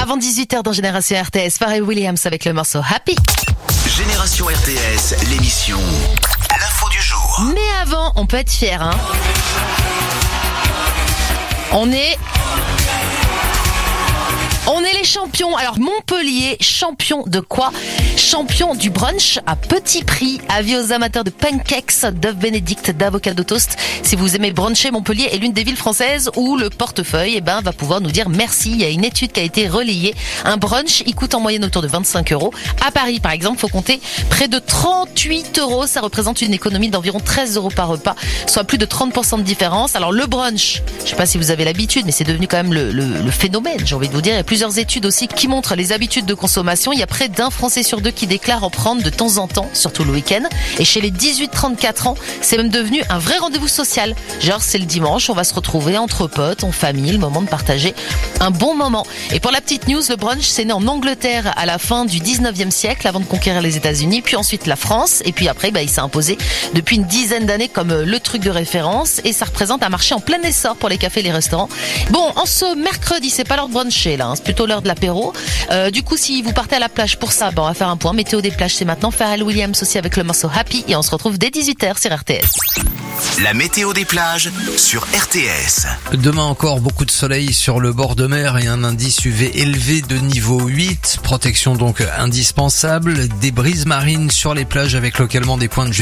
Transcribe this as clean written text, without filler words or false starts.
Avant 18h dans Génération RTS, Pharrell Williams avec le morceau Happy. Génération RTS, l'émission L'info du jour. Mais avant, on peut être fier, hein. On est les champions. Alors Montpellier, champion de quoi? Champion du brunch à petit prix. Avis aux amateurs de pancakes, d'œufs bénédicts, d'avocado toast. Si vous aimez bruncher, Montpellier est l'une des villes françaises où le portefeuille va pouvoir nous dire merci. Il y a une étude qui a été relayée. Un brunch, il coûte en moyenne autour de 25 €. À Paris, par exemple, faut compter près de 38 €. Ça représente une économie d'environ 13 € par repas, soit plus de 30% de différence. Alors le brunch, je sais pas si vous avez l'habitude, mais c'est devenu quand même le phénomène, j'ai envie de vous dire. Il y a plusieurs études aussi qui montrent les habitudes de consommation. Il y a près d'un Français sur deux qui déclare en prendre de temps en temps, surtout le week-end. Et chez les 18-34 ans, c'est même devenu un vrai rendez-vous social. Genre, c'est le dimanche, on va se retrouver entre potes, en famille, le moment de partager un bon moment. Et pour la petite news, le brunch, c'est né en Angleterre à la fin du 19e siècle, avant de conquérir les États-Unis, puis ensuite la France. Et puis après, il s'est imposé depuis une dizaine d'années comme le truc de référence. Et ça représente un marché en plein essor pour les cafés et les restaurants. Bon, en ce mercredi, c'est pas l'heure de bruncher, là, hein, c'est plutôt l'heure de l'apéro. Du coup, si vous partez à la plage pour ça, on va faire un point. Météo des plages, c'est maintenant. Pharrell Williams aussi avec le morceau Happy. Et on se retrouve dès 18h sur RTS. La météo des plages sur RTS. Demain encore beaucoup de soleil sur le bord de mer et un indice UV élevé de niveau 8. Protection donc indispensable. Des brises marines sur les plages avec localement des pointes